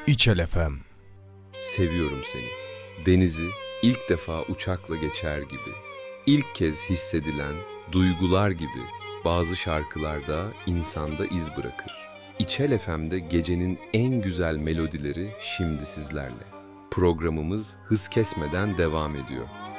İçel FM. Seviyorum seni. Denizi ilk defa uçakla geçer gibi. İlk kez hissedilen duygular gibi bazı şarkılarda insanda iz bırakır. İçel FM'de gecenin en güzel melodileri şimdi sizlerle. Programımız hız kesmeden devam ediyor.